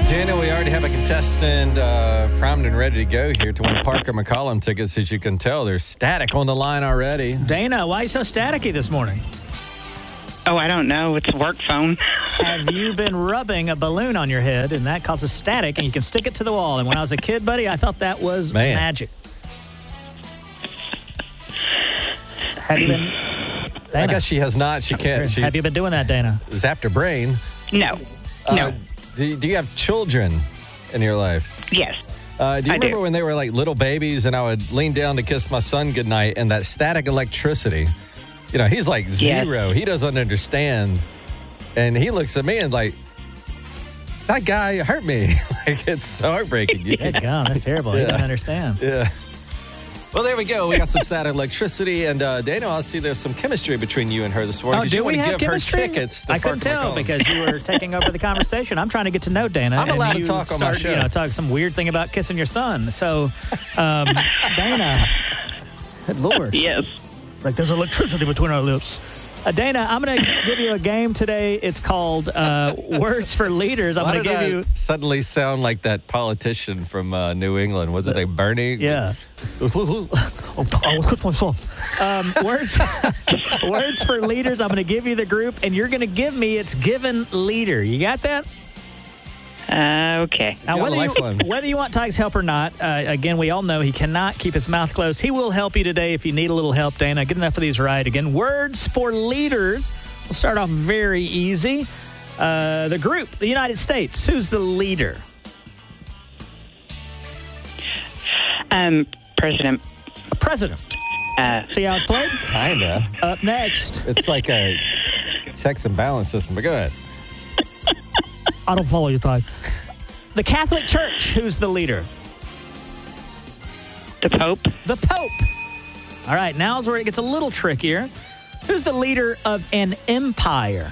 Dana, we already have a contestant primed and ready to go here to win Parker McCollum tickets. As you can tell, there's static on the line already. Dana, why are you so staticky this morning? Oh, I don't know. It's a work phone. Have you been rubbing a balloon on your head, and that causes static, and you can stick it to the wall? And when I was a kid, buddy, I thought that was magic. Have you been... Dana, I guess she has not. She can't. have you been doing that, Dana? Zapped her brain. No. No. Do you have children in your life? Yes. Do you remember do. when they were like little babies and I would lean down to kiss my son goodnight and that static electricity? You know, he's like zero. He doesn't understand. And he looks at me and like, that guy hurt me. Like, it's so heartbreaking. Good God, that's terrible. He doesn't understand. Yeah. Well, there we go. We got some static electricity. And Dana, I see there's some chemistry between you and her this morning. Oh, do you we want to have give chemistry? her tickets to I couldn't Parker tell McCollum. because you were taking over the conversation. I'm trying to get to know Dana. I'm allowed and to talk on my show. Talk some weird thing about kissing your son. So, Dana, good Lord. Yes. It's like there's electricity between our lips. Dana, I'm going to give you a game today. It's called Words for Leaders. I'm going to give you... suddenly sound like that politician from New England. Was it like Bernie? Yeah. Words for Leaders. I'm going to give you the group, and you're going to give me its given leader. You got that? Okay. Now, whether you want Tyke's help or not, again, we all know he cannot keep his mouth closed. He will help you today if you need a little help, Dana. Get enough of these right. Again, Words for Leaders. We'll start off very easy. The group, the United States. Who's the leader? President. President. See how it's played? Kinda. Up next. It's like a checks and balance system, but go ahead. I don't follow you, Ty. The Catholic Church. Who's the leader? The Pope. The Pope. All right, now's where it gets a little trickier. Who's the leader of an empire?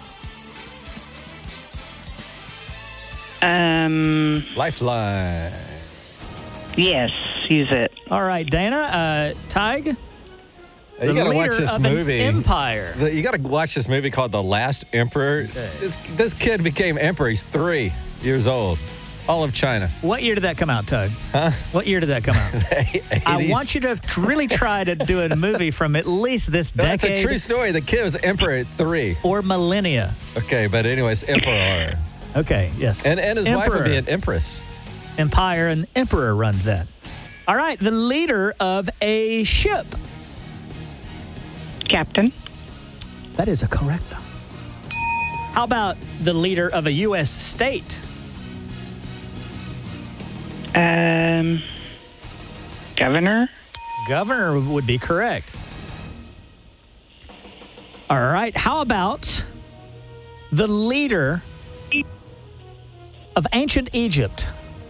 Lifeline. Yes, use it. All right, Dana. Tig? You got to watch this movie. Empire. You got to watch this movie called The Last Emperor. This kid became emperor. He's 3 years old. All of China. What year did that come out, Tug? Huh? What year did that come out? I want you to really try to do a movie from at least this decade. That's a true story. The kid was emperor at 3. Or millennia. Okay, but anyways, emperor. Okay, yes. And his wife would be an empress. Empire and emperor runs that. All right, the leader of a ship. Captain. That is a correct. How about the leader of a U.S. state? Governor. Governor would be correct. All right. How about the leader of ancient Egypt?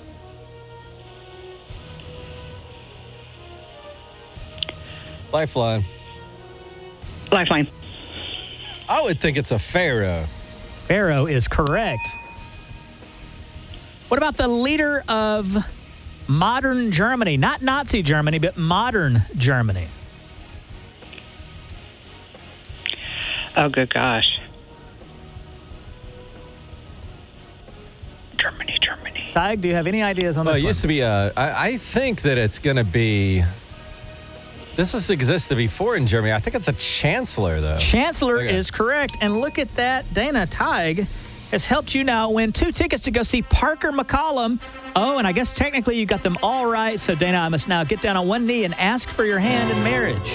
Lifeline. Lifeline. I would think it's a pharaoh. Pharaoh is correct. What about the leader of modern Germany? Not Nazi Germany, but modern Germany. Oh, good gosh. Germany. Tig, do you have any ideas on this It one? used to be I think that it's going to be... This has existed before in Germany. I think it's a chancellor, though. Chancellor is correct. And look at that. Dana, Tig has helped you now win 2 tickets to go see Parker McCollum. Oh, and I guess technically you got them all right. So, Dana, I must now get down on one knee and ask for your hand in marriage.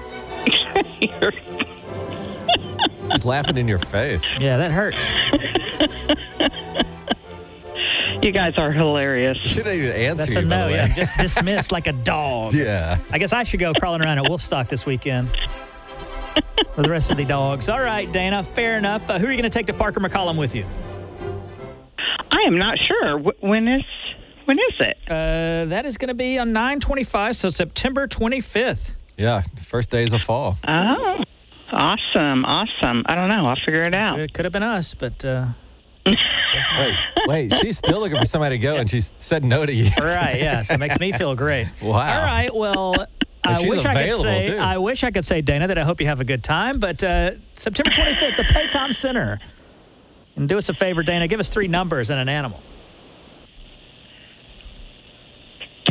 She's laughing in your face. Yeah, that hurts. You guys are hilarious. She didn't even answer That's you, a by no, the way. yeah. Just dismissed like a dog. Yeah. I guess I should go crawling around at Wolfstock this weekend with the rest of the dogs. All right, Dana, fair enough. Who are you going to take to Parker McCollum with you? I am not sure. When is it? That is going to be on 9/25, so September 25th. Yeah, first days of fall. Oh, awesome. I don't know. I'll figure it out. It could have been us, but... Wait, she's still looking for somebody to go, and she said no to you. Right, yeah, so it makes me feel great. Wow. All right, well... I wish I could say, Dana, that I hope you have a good time. But September 25th, the Paycom Center. And do us a favor, Dana, give us 3 numbers and an animal.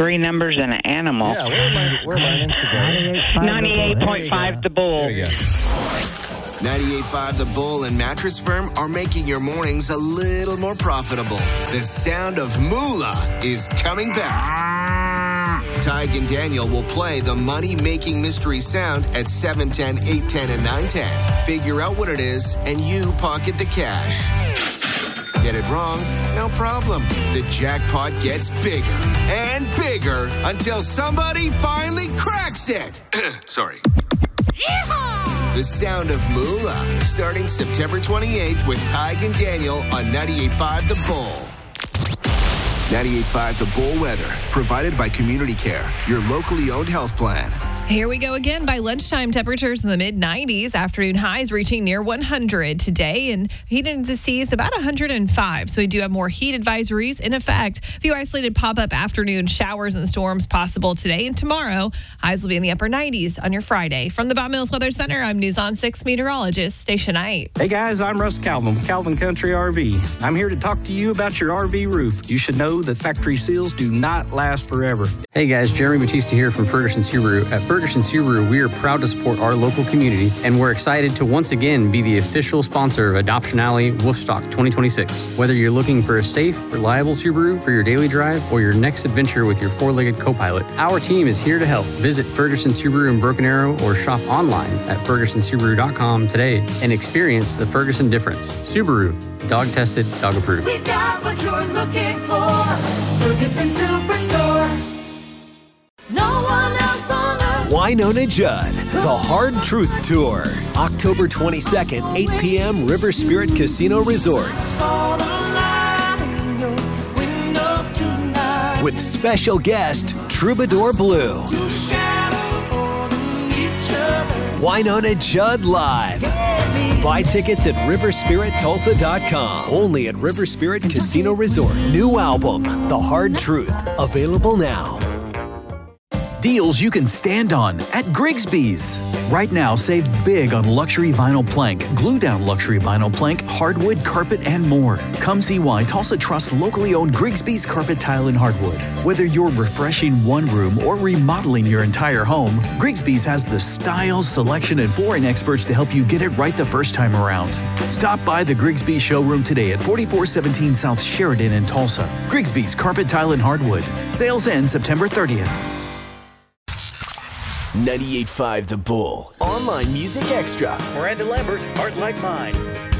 3 numbers and an animal. Yeah, we're learning today. 98.5 The Bull. There you go. 98.5 The Bull and Mattress Firm are making your mornings a little more profitable. The sound of moolah is coming back. Tig and Daniel will play the money-making mystery sound at 7:10, 8:10, and 9:10. Figure out what it is, and you pocket the cash. Get it wrong? No problem. The jackpot gets bigger and bigger until somebody finally cracks it. Sorry. The sound of moolah, starting September 28th with Tig and Daniel on 98.5 The Bull. 98.5 The Bull weather, provided by Community Care, your locally owned health plan. Here we go again. By lunchtime, temperatures in the mid-90s. Afternoon highs reaching near 100 today. And heat indices about 105. So we do have more heat advisories in effect. A few isolated pop-up afternoon showers and storms possible today and tomorrow. Highs will be in the upper 90s on your Friday. From the Bob Mills Weather Center, I'm News on 6 meteorologist Stacia Knight. Hey guys, I'm Russ Calvin with Calvin Country RV. I'm here to talk to you about your RV roof. You should know that factory seals do not last forever. Hey guys, Jeremy Batista here from Ferguson Subaru. At Ferguson Subaru, we are proud to support our local community, and we're excited to once again be the official sponsor of Adoption Alley Wolfstock 2026. Whether you're looking for a safe, reliable Subaru for your daily drive or your next adventure with your four-legged co-pilot, our team is here to help. Visit Ferguson Subaru in Broken Arrow or shop online at fergusonsubaru.com today and experience the Ferguson difference. Subaru, dog-tested, dog-approved. We've got what you're looking for. Ferguson Superstore. No one else on earth. Winona Judd, The Hard Truth Tour, October 22nd, 8 p.m., River Spirit Casino Resort. With special guest, Troubadour Blue. Winona Judd Live. Buy tickets at riverspirittulsa.com. Only at River Spirit Casino Resort. New album, The Hard Truth. Available now. Deals you can stand on at Grigsby's. Right now, save big on luxury vinyl plank, glue-down luxury vinyl plank, hardwood, carpet, and more. Come see why Tulsa trusts locally owned Grigsby's Carpet Tile and Hardwood. Whether you're refreshing one room or remodeling your entire home, Grigsby's has the styles, selection, and flooring experts to help you get it right the first time around. Stop by the Grigsby's showroom today at 4417 South Sheridan in Tulsa. Grigsby's Carpet Tile and Hardwood. Sales end September 30th. 98.5 The Bull. Online Music Extra. Miranda Lambert, Heart Like Mine.